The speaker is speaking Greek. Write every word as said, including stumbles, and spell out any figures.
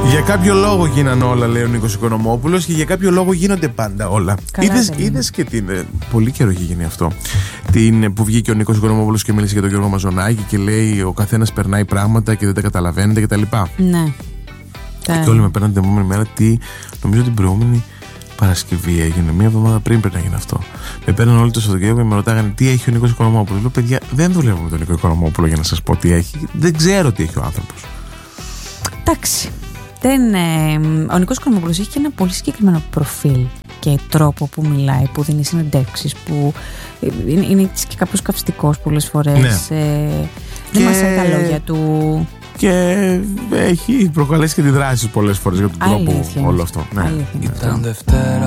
Για κάποιο λόγο γίνανε όλα, λέει ο Νίκος Οικονομόπουλος, και για κάποιο λόγο γίνονται πάντα όλα. Είδες και την. Ε, πολύ καιρό έχει γίνει αυτό. Την, που βγήκε ο Νίκος Οικονομόπουλος και μίλησε για τον Γιώργο Μαζονάκη και λέει ο καθένας περνάει πράγματα και δεν τα καταλαβαίνετε κτλ. Ναι. Και όλοι με παίρναν την επόμενη μέρα. Τι, νομίζω την προηγούμενη Παρασκευή έγινε, μία εβδομάδα πριν πρέπει να γίνει αυτό. Με παίρναν όλοι το Σαββατοκύριακο και με ρωτάγανε τι έχει ο Νίκος Οικονομόπουλος. Λέω, παιδιά, δεν δουλεύω με τον Νίκο Οικονομόπουλο για να σας πω τι έχει. Δεν ξέρω τι έχει ο άνθρωπος. Εντάξει. Δεν, ε, ο Νίκος Οικονομόπουλος έχει και ένα πολύ συγκεκριμένο προφίλ και τρόπο που μιλάει, που δίνει συνεντεύξεις, που είναι, είναι και κάπως καυστικός πολλές φορές. Ναι. Ε, δεν και... μασάει τα λόγια του. Και έχει προκαλέσει και τη δράση πολλές φορές για τον τρόπο όλο αυτό. Ναι. Ήταν Δευτέρα.